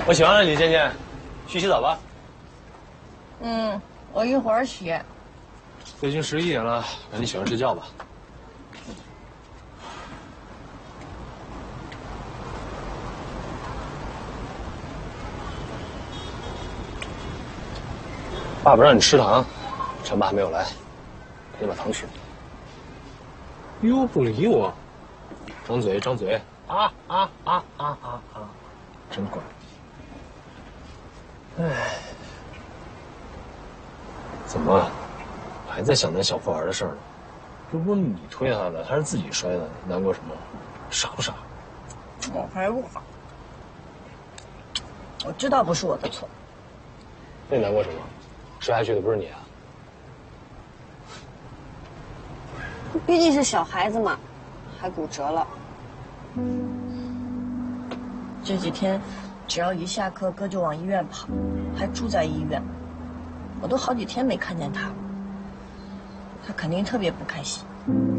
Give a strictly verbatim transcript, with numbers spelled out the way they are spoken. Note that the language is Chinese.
我起床了，李倩倩，去洗澡吧。 嗯，我一会儿洗。 都已经十一点了，赶紧洗完睡觉吧。爸爸让你吃糖，陈爸还没有来，赶紧把糖取了。哟，不理我，张嘴张嘴，啊啊啊啊啊啊，真乖。哎，怎么还在想那小破玩的事儿呢？这不是你推他的，他是自己摔的，难过什么？傻不傻？ 我还不好，我知道不是我的错。 那你难过什么？摔下去的不是你啊？ 毕竟是小孩子嘛，还骨折了。这几天只要一下课，哥就往医院跑，还住在医院。我都好几天没看见他了，他肯定特别不开心。